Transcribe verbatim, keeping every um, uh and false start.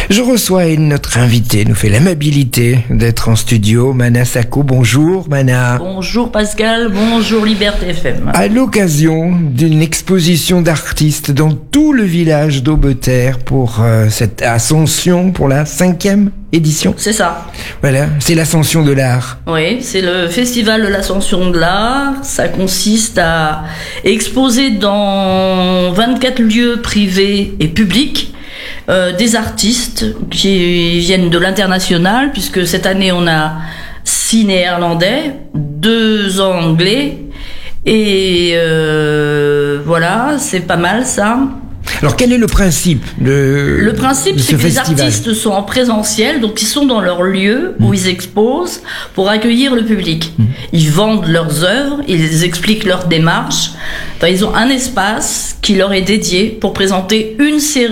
Je reçois et notre invité nous fait l'amabilité d'être en studio. Mana Sako, bonjour Mana. Bonjour Pascal, bonjour Liberté F M. À l'occasion d'une exposition d'artistes dans tout le village d'Aubeterre pour euh, cette ascension, pour la cinquième édition. C'est ça. Voilà, c'est l'ascension de l'art. Oui, c'est le festival de l'ascension de l'art. Ça consiste à exposer dans vingt-quatre lieux privés et publics euh, des artistes qui viennent de l'international, puisque cette année on a six néerlandais, deux anglais, et euh, voilà, c'est pas mal ça. Alors quel est le principe de Le principe, de c'est ce que les festival? artistes sont en présentiel, donc ils sont dans leur lieu où mmh. ils exposent pour accueillir le public. Mmh. Ils vendent leurs œuvres, ils expliquent leur démarche. Enfin, ils ont un espace qui leur est dédié pour présenter une série